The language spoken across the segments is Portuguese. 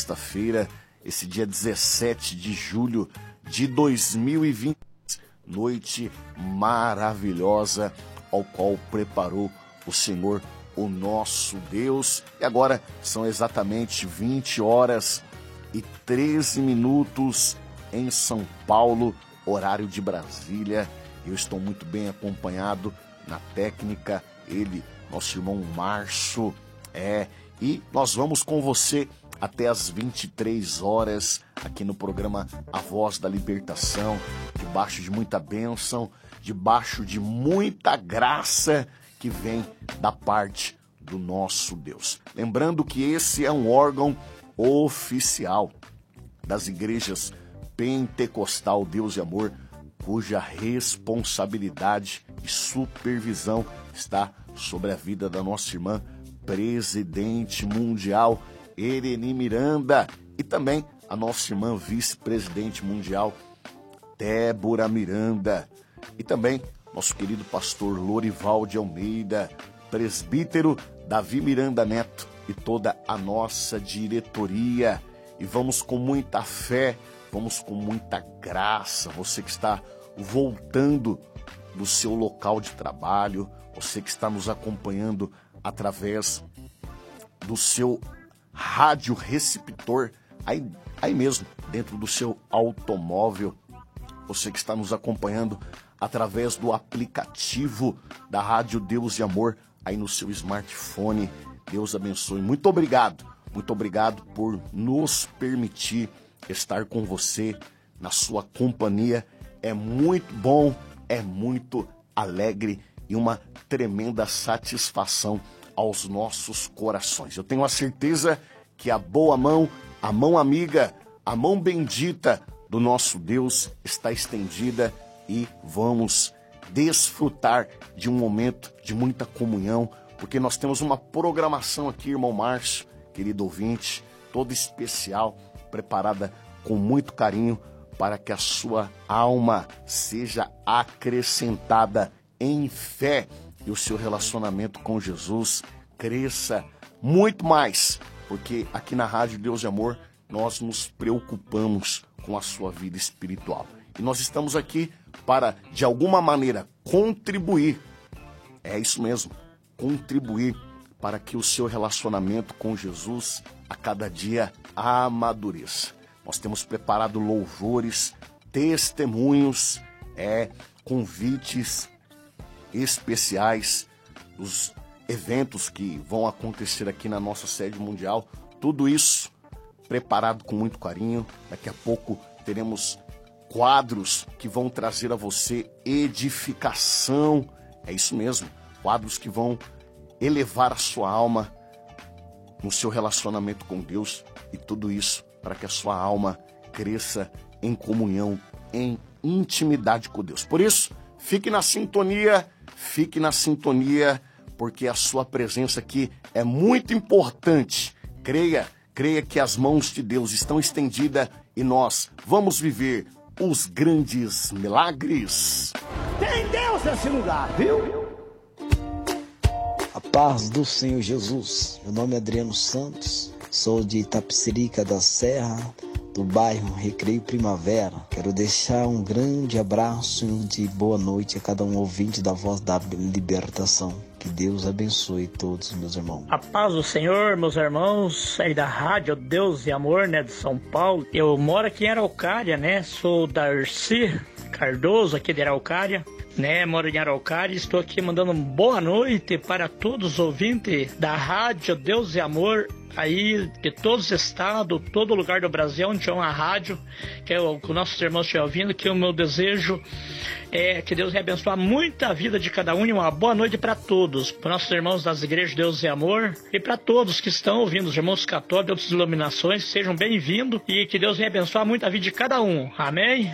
sexta-feira, esse dia 17 de julho de 2020. Noite maravilhosa ao qual preparou o Senhor, o nosso Deus. E agora são exatamente 20 horas e 13 minutos em São Paulo, horário de Brasília. Eu estou muito bem acompanhado na técnica, ele, nosso irmão Márcio, e nós vamos com você até as 23 horas aqui no programa A Voz da Libertação, debaixo de muita bênção, debaixo de muita graça que vem da parte do nosso Deus. Lembrando que esse é um órgão oficial das igrejas Pentecostal Deus e Amor, cuja responsabilidade e supervisão está sobre a vida da nossa irmã presidente mundial Ereni Miranda e também a nossa irmã vice-presidente mundial Débora Miranda e também nosso querido pastor Lorival de Almeida, presbítero Davi Miranda Neto e toda a nossa diretoria. E vamos com muita fé, vamos com muita graça. Você que está voltando do seu local de trabalho, você que está nos acompanhando através do seu rádio receptor, aí mesmo, dentro do seu automóvel, você que está nos acompanhando através do aplicativo da Rádio Deus e Amor, aí no seu smartphone. Deus abençoe. Muito obrigado por nos permitir estar com você na sua companhia. É muito bom, é muito alegre e uma tremenda satisfação aos nossos corações. Eu tenho a certeza que a boa mão, a mão amiga, a mão bendita do nosso Deus está estendida e vamos desfrutar de um momento de muita comunhão, porque nós temos uma programação aqui, irmão Márcio, querido ouvinte, toda especial, preparada com muito carinho para que a sua alma seja acrescentada em fé e o seu relacionamento com Jesus cresça muito mais, porque aqui na Rádio Deus e Amor nós nos preocupamos com a sua vida espiritual. E nós estamos aqui para, de alguma maneira, contribuir, é isso mesmo, contribuir para que o seu relacionamento com Jesus a cada dia amadureça. Nós temos preparado louvores, testemunhos, convites especiais, os eventos que vão acontecer aqui na nossa sede mundial, tudo isso preparado com muito carinho. Daqui a pouco teremos quadros que vão trazer a você edificação, é isso mesmo, quadros que vão elevar a sua alma no seu relacionamento com Deus e tudo isso para que a sua alma cresça em comunhão, em intimidade com Deus. Por isso, fique na sintonia, porque a sua presença aqui é muito importante. Creia que as mãos de Deus estão estendidas e nós vamos viver os grandes milagres. Tem Deus nesse lugar, viu? A paz do Senhor Jesus. Meu nome é Adriano Santos, sou de Itapecerica da Serra, do bairro Recreio Primavera. Quero deixar um grande abraço de boa noite a cada um ouvinte da Voz da Libertação. Que Deus abençoe todos, meus irmãos. A paz do Senhor, meus irmãos, aí da Rádio Deus e Amor, de São Paulo. Eu moro aqui em Araucária, sou Darcy Cardoso, aqui de Araucária. Moro em Araucária e estou aqui mandando boa noite para todos os ouvintes da Rádio Deus e Amor, aí de todos os estados, todo lugar do Brasil onde é uma rádio, que os nossos irmãos estão ouvindo, que o meu desejo é que Deus abençoe muito a vida de cada um e uma boa noite para todos, para nossos irmãos das igrejas Deus e Amor e para todos que estão ouvindo, os irmãos católicos de outras iluminações, sejam bem-vindos e que Deus venha abençoar muito a vida de cada um. Amém?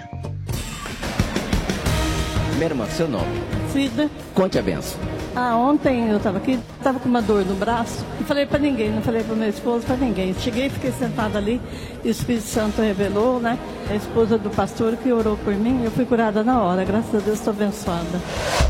Minha irmã, seu nome? Cida. Conte a benção. Ontem eu estava aqui, estava com uma dor no braço. Não falei para ninguém, não falei para meu esposo, para ninguém. Cheguei e fiquei sentada ali e o Espírito Santo revelou, A esposa do pastor que orou por mim, eu fui curada na hora. Graças a Deus, estou abençoada.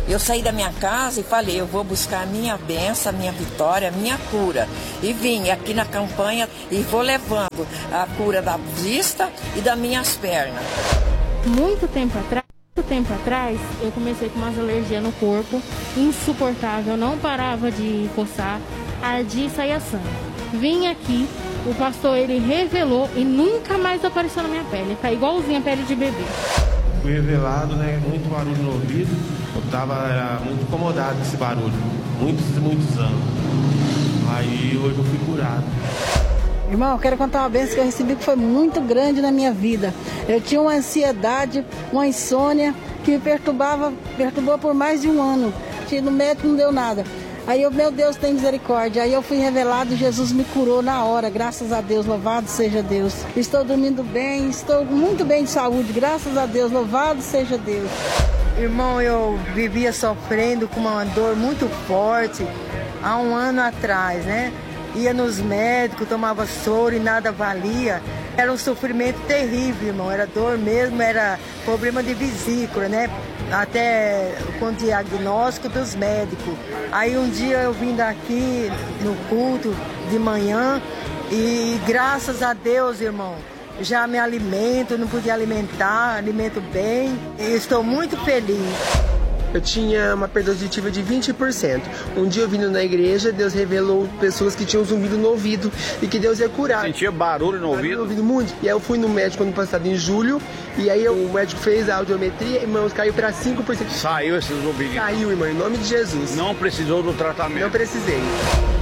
Eu saí da minha casa e falei, eu vou buscar a minha bênção, a minha vitória, a minha cura. E vim aqui na campanha e vou levando a cura da vista e das minhas pernas. Muito tempo atrás, eu comecei com umas alergias no corpo, insuportável, não parava de coçar, ardia e saía sangue. Vim aqui, o pastor ele revelou e nunca mais apareceu na minha pele, tá igualzinha a pele de bebê. Fui revelado, né, muito barulho no ouvido, era muito incomodado com esse barulho, muitos anos. Aí hoje eu fui curado. Irmão, eu quero contar uma bênção que eu recebi que foi muito grande na minha vida. Eu tinha uma ansiedade, uma insônia que me perturbou por mais de um ano. No médico não deu nada. Aí eu, meu Deus, tem misericórdia. Aí eu fui revelado e Jesus me curou na hora, graças a Deus, louvado seja Deus. Estou dormindo bem, estou muito bem de saúde, graças a Deus, louvado seja Deus. Irmão, eu vivia sofrendo com uma dor muito forte há um ano atrás, né? Ia nos médicos, tomava soro e nada valia. Era um sofrimento terrível, irmão. Era dor mesmo, era problema de vesícula, né? Até com diagnóstico dos médicos. Aí um dia eu vim daqui no culto de manhã e graças a Deus, irmão, já me alimento, não podia alimentar, alimento bem e estou muito feliz. Eu tinha uma perda auditiva de 20%. Um dia eu vindo na igreja, Deus revelou pessoas que tinham zumbido no ouvido e que Deus ia curar. Sentia barulho no ouvido? Muito. E aí eu fui no médico ano passado, em julho, e aí o médico fez a audiometria, irmãos, caiu para 5%. Saiu esses ouvidos? Caiu, irmão, em nome de Jesus. Não precisou do tratamento? Não precisei.